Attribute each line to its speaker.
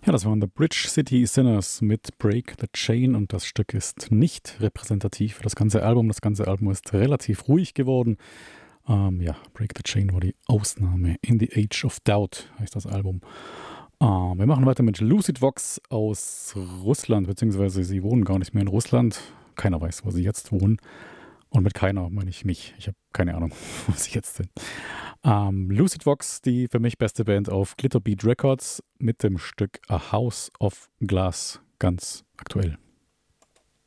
Speaker 1: Ja, das waren The Bridge City Sinners mit Break the Chain und das Stück ist nicht repräsentativ für das ganze Album. Das ganze Album ist relativ ruhig geworden. Ja, Break the Chain war die Ausnahme. In the Age of Doubt heißt das Album. Wir machen weiter mit Lucid Vox aus Russland, beziehungsweise sie wohnen gar nicht mehr in Russland. Keiner weiß, wo sie jetzt wohnen. Und mit keiner meine ich mich. Ich habe keine Ahnung, wo sie jetzt sind. Lucid Vox, die für mich beste Band auf Glitterbeat Records mit dem Stück A House of Glass, ganz aktuell.